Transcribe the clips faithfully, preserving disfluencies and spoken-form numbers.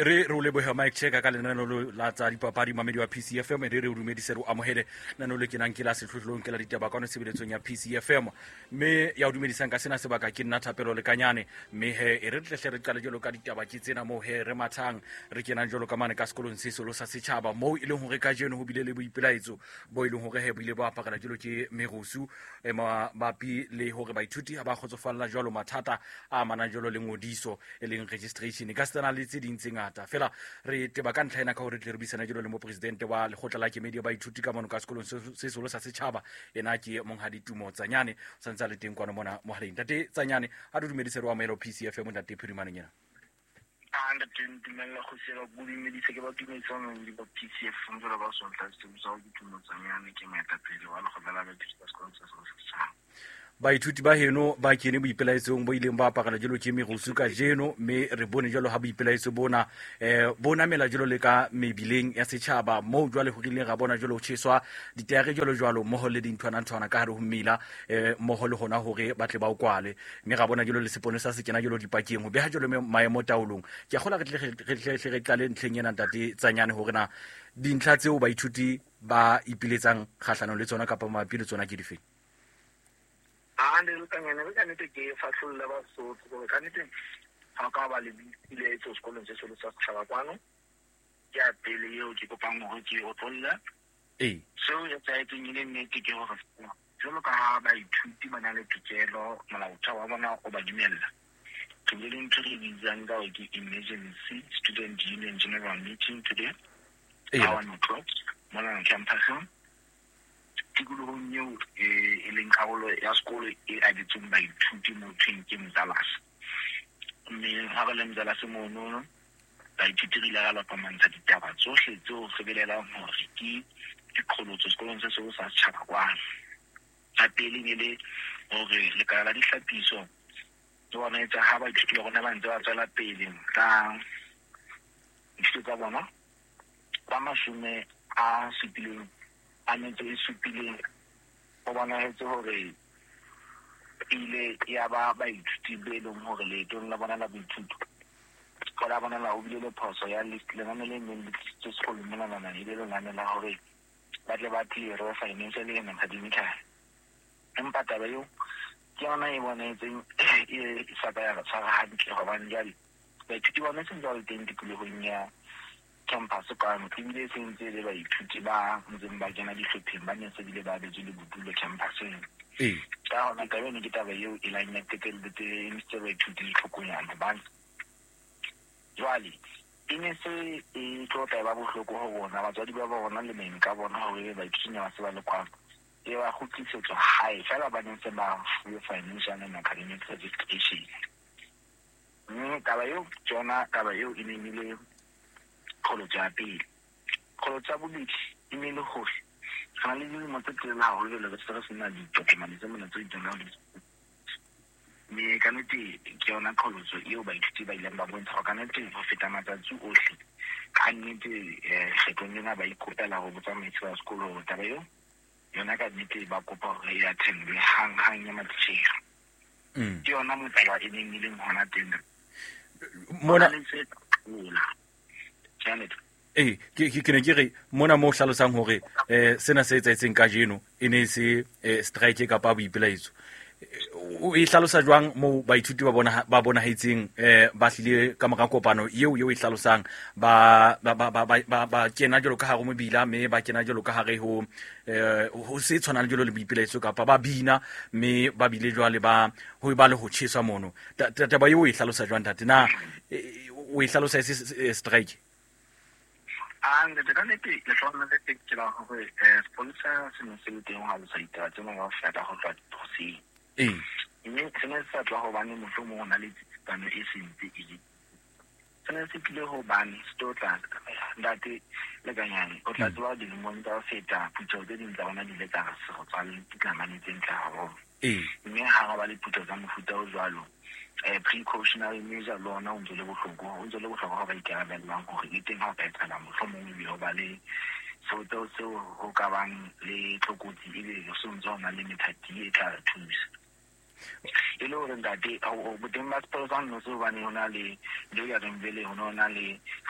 re re o lebohe Mike Cheka ka lenaneo la tsa dipapadi mamedi wa P C F M re re o dumedise re amohele nanolo le kenang ke la setlotlolong ke la ditaba ka no sebeletsong ya P C F M me ya o dumedisang ka sena sebaka ke nna Thapelo le Kanyane me he e re tlehle re qale jolo ka ditaba ke tsena mo he re mathang re kenang jolo ka mane ka sekolong se selo sa setjhaba mo e leng hore ka jeno ho bile le boipelaetso bo e leng hore he bile ba apakela jolo ke merusu e mabapi le hore baithuti ha ba khotsofalla jolo mathata a manang jolo le ngodiso e leng registration ka tsena le tse ding tse ngata fela re teba ka ntlha ena ka hore re bisana jolo le mo presidente wa lekgotla la kemedi ba ithuti ka mono ka sekolong se selo sa setjhaba ena ke monghadi Tumo Tsanyane santsa le teng kwana mona mohaleng tate Tsanyane ha re dumedise re wa maelo P C F M tate Phirimaneng yena a nda tumela go se ba budi medise ke ba tumedisa mo di ba P C F M jalo ba so tla se mo Tumo Tsanyane ke moetapele wa lekgotla la baithuti ba sekolong se selo sa setjhaba baithuti ba heno ba kene boipelaetsong bo ileng ba apakela jolo ke merusu ka jeno me re bone jalo ha boipelaetso bona eh bona mela jolo le ka mebileng ya setjhaba mo jwale ho rileng ga bona jolo tsheswa ditare jolo jwalo mo ho le dinthwana nthwana ka hare ho mmila eh mo ho le hona hore ba tle ba o kwale me ga bona jolo le sepone sa se kena jolo dipakeng ho beha jolo maemo taolong ke gola re tle re tle re tlale ntlheng yena tate Tsanyane hore na dintlha tseo baithuti ba ipiletsang kgahlano le tsona kapa mapile tsona ke difeng ande le Kanyane re kanete ke fahlolla ba so go kanete ha ka ba le bile tso sekolong se selo sa setjhaba kwano ya pele yo ke kopang ho ke o tolla eh so ya tsaya ke nyile mme ke ke ho rafela jolo ka ha ba ithuti bana le tikelo molaotheo wa bona o ba dumella ke le ntse re dizang ka ke emergency student union general meeting today eh our network mona on campus tikolo nyeo e leng karolo ya sekolo e a ditsong ba ithuti mo tweng ke Mzalase mme ha ba le Mzalase mo no ba ithuti rile ga la pamantsha ditaba tsohle tseo se belela hore ke dikolotso sekolong se seo sa setjhaba kwana a pele ne le hore le ka la dihlapiso tsona etsa ha ba ithuti le gona ba ntse ba tswela pele ka dithuto tsa bona ba mashome a supileng a ntse e supileng o bona etse hore ile ya ba ba ithuti be le hore le tong la bona la boithuto ka la bona la o bile le phoso ya list le nane le nne le tse sekolo mona nana ile le nane la hore ba tle ba clear financially and academically empa taba yo ke ona e bona etse e sa ba ya tshwara hantle go bana jale baithuti ba nne se jalo teng tikologong ya campus ka mo tibile sentse le ba ithuti ba ntseng ba kena dihlopheng ba ne se bile ba betse le butulo campuseng eh ka hona ka bene ke taba eo e la nya tekele bete Mister Baithuti tlhokonyana ba jwale ine se e tlotla ba bohloko ho bona batswadi ba bona le meng ka bona hore ba ithunya ba se ba le kwa e ba go tlisetsa high fela ba ntse ba fuwe financial and academic education mme taba eo tsona taba eo e ne ile kholo tsa pele kholo tsa bobedi e ne le hore ga le le motse la ho le le se re sena di document tse mona tse di donang me kanete ke yona kholotso eo ba ithuti ba ileng ba bontsha kanete go feta matsatsi ohle ka nnete eh sekonyana ba ikopela go botsa metsi wa sekolo taba eo yona ka nnete ba kopa hore ya tshende hang hang ya matshega mm ke yona motala e neng ile hona teng mona ola Janet eh ke ke ne ke re mona mo hlalosang hore eh sena se etsaetseng ka jeno e ne se strike ka pa boipelaetso o e hlalosa jwang mo baithuti ba bona ba bona haetseng eh ba hlile ka mora kopano eo eo e hlalosang ba ba ba ba ba kena jolo ka hare mo bila me ba kena jolo ka hare ho eh ho se tshwana le jolo le boipelaetso kapa ba bina me ba bile jwale ba ho ba le ho tsheswa mono taba eo e hlalosa jwang tate na o e hlalosa e strike and the kanete le tsona le tekela go eh sponsor se no se teng ha le sa ita tsena ga feta go tla go se eh mme tsena sa tla go bane motho mo na le tsano e sentse e di tsena se tlile go bane stotla ndate le ganyane o tla tswa di mo nta feta putso tse ding tsa bona di le tsa se go tsala ditlamane tse ntla go eh mme ha ba le putso tsa mofuta o jwalo eh precautionary measure lona o ntse le bohloko o ntse le bohloko ga ba ikarabellang gore e teng ha ba etsa mohlomong e bile ba le so tso so ho ka bang le tlokotsi e be so ntsona le methati e tla thusa e le hore ndate o boteng ba sponsor no so bane hona le le ya rembele hona le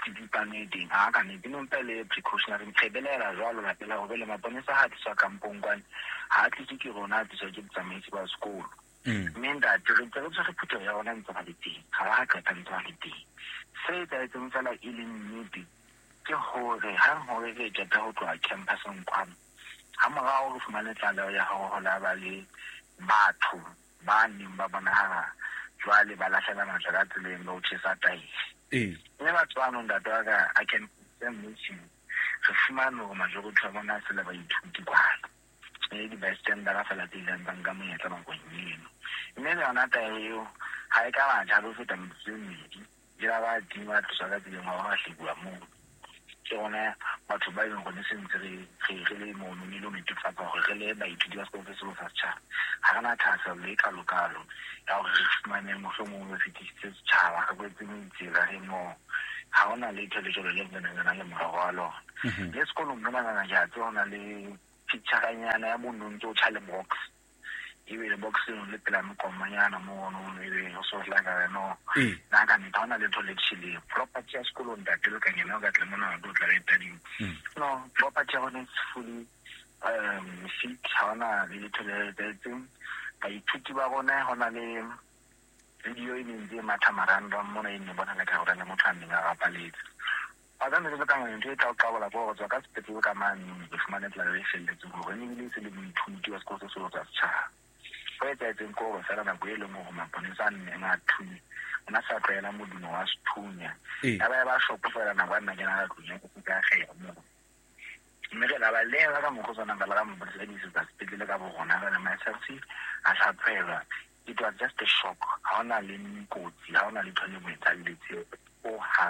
dipaneding a ka ne dino pele precautionary mthebelela jwalo la pela go bele maponesa ha tswa kampong kwane ha tlise ke rona tswa ke tsamaisi ba sekolo mme nda dire tsere tswa re phutho ya rona ntse ga diteng ga ba ka tla ntse ga diteng se tsa etse mfala e le nnete ke hore ha hore re jeta ho tloa campusong kwana ha morao go fumane tlala ya go hola ba le batho ba neng ba bona ha jwale ba lahlela matla ka tseleng lo tshisa tae eh ne ba tswana nda toka I can mention re fumane go majority wa bona se le ba ithuti kwana e di best and ba fela teng ba nga mo yetla ba go nyino mme le ona tae yo ha e ka ba ja go feta mtsumi dira ba di ba tsa ka teng ga ba hlibua mo ke ona batho ba ile go ne sentse re re le mo no milo netefatsa gore re le ba ithuti ba sekolo se sa tšha ha rena thasa le ka lokalo ya go re fumane mo so mo mo fitise tšhaba ga go tsemitse ga re mo ha ona le television le le nna le mo wa lo le sekolo nna nna ja tsona le picture nyana ya mo ntse tšha le box ibe le box le pela mo komanyana mo no ibe o so la ga no na ka nta ona le toiletshile property ya sekolo nda tlo ka nyana ga tla mona do tla reta di no property ya ona fully um fit ona le toilet ba ithuti ba bona hona le video e ntse matha marando mona e ne bona ka hore le motho a nne ga paletse a ga ne ka ngwe ntse ta ka bola go tswa ka sepetso ka mane e fumane tla re felletse go re ne le se le boithuti wa sekolo se sa tšha go etsa etseng ko go sala na go ele mo go maponisa nne nga thuni ona sa tlela modumo wa sethunya ya ba ba shopo fela na bana ke na go ya go ka ge mo mme ke la ba le ga mo go tsona ba la mo botse di se tsa sepetile ka bo gona ga ma safety a sa phela it was just a shock ha ona le nkotsi ha ona le thole mo tsaletse o ha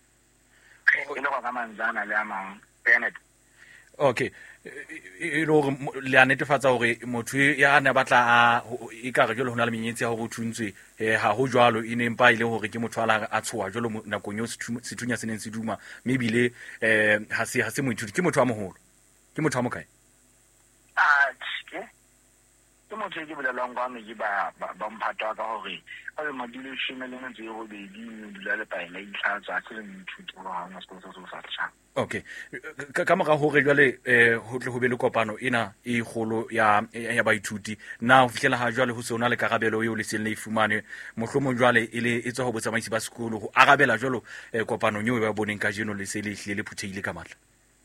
e le go ga manzana le a mang Bennett. Okay e lo le a netefatsa hore motho ya ne batla a e ka re jolo hona le menyetsi ya ho thuntswe ha ho jwalo e ne mpa ile hore ke motho ala a tshoa jolo nakong yo sethunya se neng se duma maybe eh ha se ha se moithuti ke motho a moholo ke motho a mokae ah ke ke motho ke bolela ngwa me ke ba ba mphatwa ka hore a le modile shime le ntse go be di dula le paela itlhatsa a se le moithuti go ha mo sekolo se sa tshang. Okay ka mora hore jwale eh ho tle ho be le kopano ena e golo ya ya baithuti na ho fihlela ha jwale ho se ona le karabelo eo le seng le ifumane mohlomong jwale ile e tswa ho botsamaisi ba sekolo ho arabela jwalo kopano nyo e ba boneng ka jeno le se le hlile phutheile ka matla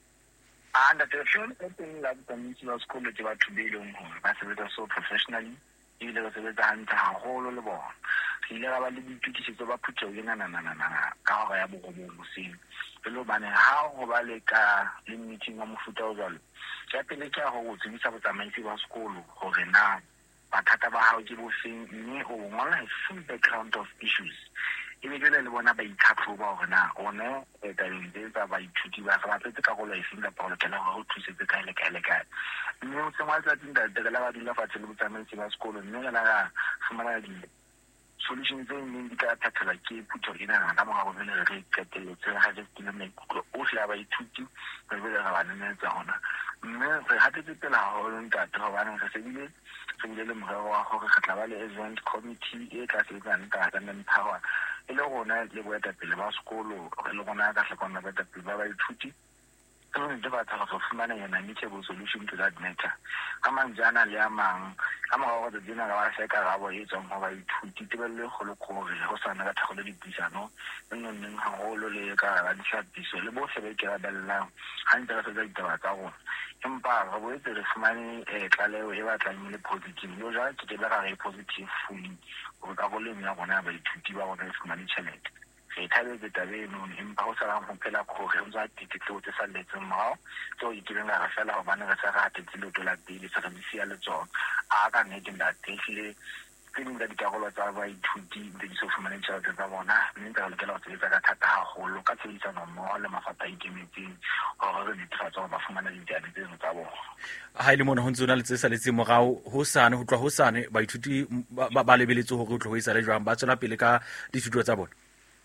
and the film thing like the municipal school ke batho be le mo ba sebetsa so professionally ile ba sebetsa hantle haholo le bona ile ba le dithukisetso ba phutho le na na na na ka hore ya bogobo mosing pelo bane ha go ba le ka le meeting wa mofuta o jalo ja pele ke go go tsebisa botsamaisi ba sekolo gore na bathata ba hao ke bofeng mme o ngola full background of issues ile ke le bona ba itlhatlhoba gore na one e ta le tsa ba ithuti ba ga ba tsetse ka go la isinga pa le kana go thusetse ka ile ka ile ka mme o tsengwa tsa tinda de la ba dila fatshe le botsamaisi ba sekolo mme la ga fumana di solution tse neng di ka thatela ke phutho ena ga mo ga bone re ketelletse ga je ke nne o hla ba ithuti ba be ga bana ne tsa hona mme re hatetse pela ho nta tro bana re se bile se bile le morero wa go re tla ba le event committee e ka se tsana ka tsana power e le gona le boeta pele ba sekolo le gona ka hlokwana ba tla ba ba ithuti re di ba tsa go fumana yena meaningful solution to that matter amanjana le amang a mo go dina ga ba se ka ga bo e tsong go ba ithuti tebelle go le gore go sana ka thagolo di pisano nno neng ha golo le ka ga ditlhapiso le bo sebe ke ra bella ha ntse re se ditaba tsa go empa ga bo etse re fumane e tlaleo e ba tlang le positive yo ja ke ke ba ga positive fully go ka go le nya gona ba ithuti ba gona e fumane tšhelete e thabetse tabe no empa go sala go phela go re o za dititlo tse sa letse mao so e ke nga ga fela go bana re sa ga tetsilo tola pele sa re sia le tsona a ka ne ke nda tefile ke nda dikarolo tsa ba ithuti ntse di so fumane tšhelete tsa bona mme ka le ke la tse ka thata haholo ka tshebedisano mmogo le mafapha a ikemetseng gore re netefatsa gore ba fumana ditaba tseno tsa bona ha ile mona ho ntse ona le tse sa letse morao ho sane ho tloa ho sane baithuti ba lebeletse hore o tlo ho isa le jwang ba tswela pele ka dithuto tsa bona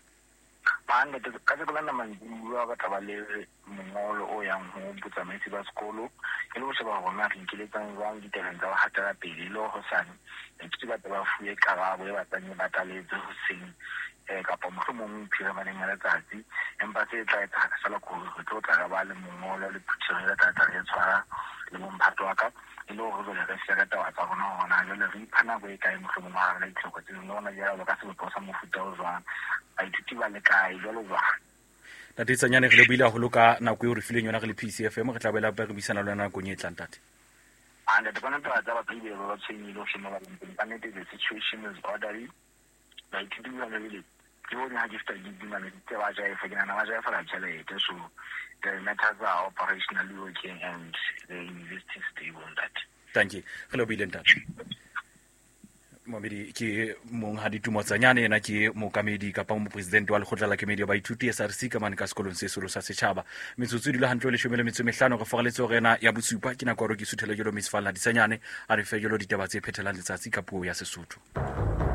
bana ke ka se kolana manjua ba taba le mongolo o yang ho botsamaisi ba sekolo e le go sheba gona re nkiletsang jwang ditaba tsa ha tla pele le go sane ke ba ba fuye karabo e ba tsanye ba taletse ho seng eh kapa mohlomong phiramaneng ya letsatsi empa se tla etsa sala ko re tlo tla ba le mongolo le phutshelo ya tata re tshwara le momphato wa ka e le go re se ka tawa tsa bona hona jole re iphana go e kae mohlomong ha re itlhoko tse no na ya ka se bosa mofuta o jwang a ithuti ba le kae jalo jwa tate tsanyane re le bile go loka nako e re fileng yona re le P C F M re tla bela ba re bisana le nako e tlang tate and the one that I believe we are seeing no shame about the situation is orderly like to do really you only have to give them the waja for an waja for a challenge so the matters are operationally working and the investing stable on that. Thank you. Hello Bilentat. Momedi ke mong ha ditumotsanyane ena ke mokamedi ka pa mo president wa lekgotla la kemedi ba ithuti S R C ka mane ka sekolong se solo sa setšhaba metsotso di le hantle le shomele metso mehlano go fogaletse go ena ya bosupa ke nako ro ke suthele jelo Miss Falla disanyane a re fe jelo ditaba tse phethelang letsatsi ka puo ya Sesotho.